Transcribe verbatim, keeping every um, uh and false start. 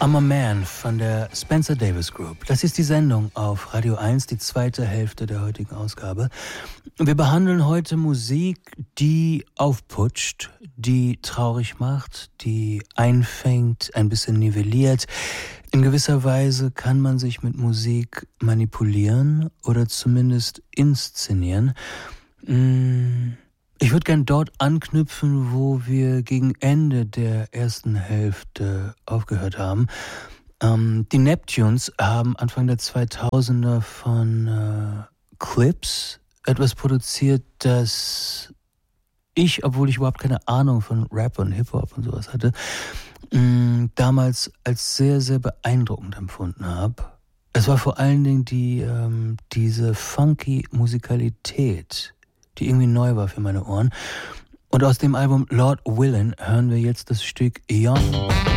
I'm a Man von der Spencer Davis Group. Das ist die Sendung auf Radio eins, die zweite Hälfte der heutigen Ausgabe. Wir behandeln heute Musik, die aufputscht, die traurig macht, die einfängt, ein bisschen nivelliert. In gewisser Weise kann man sich mit Musik manipulieren oder zumindest inszenieren. Ich würde gern dort anknüpfen, wo wir gegen Ende der ersten Hälfte aufgehört haben. Ähm, die Neptunes haben Anfang der zweitausender von äh, Clips etwas produziert, das ich, obwohl ich überhaupt keine Ahnung von Rap und Hip-Hop und sowas hatte, mh, damals als sehr, sehr beeindruckend empfunden habe. Es war vor allen Dingen die, ähm, diese funky Musikalität, die irgendwie neu war für meine Ohren. Und aus dem Album Lord Willin hören wir jetzt das Stück Young.